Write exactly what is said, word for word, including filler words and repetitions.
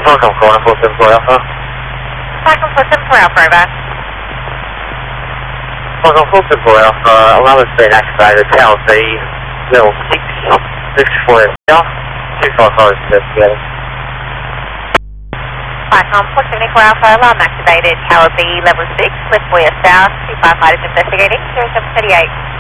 Welcome, four four seven four Alpha. Welcome, four seven four Alpha, over. Welcome, four seven four Alpha. Alarm has been activated. Tower B, level six, six four Alpha. two five five is investigating. Welcome, four seven four Alpha. Alarm activated. Tower B, level six, left four south. two five five is investigating. zero seven thirty-eight.